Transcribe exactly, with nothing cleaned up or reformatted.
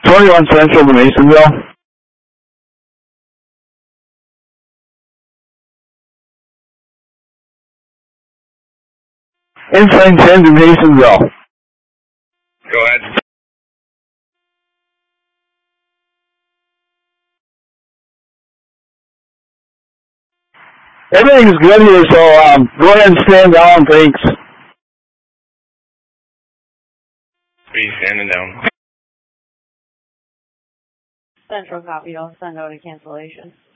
twenty-one Central to Masonville. Incline ten to Masonville. Go ahead. Everything's good here, so um, go ahead and stand down, thanks. Be standing down. Central copy, I'll send out a cancellation.